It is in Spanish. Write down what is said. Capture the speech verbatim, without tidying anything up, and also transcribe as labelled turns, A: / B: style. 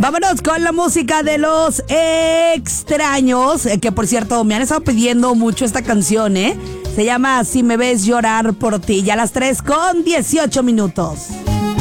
A: Vámonos con la música de Los Extraños, eh, que por cierto me han estado pidiendo mucho esta canción, ¿eh? Se llama Si me ves llorar por ti. Ya a las tres con dieciocho minutos.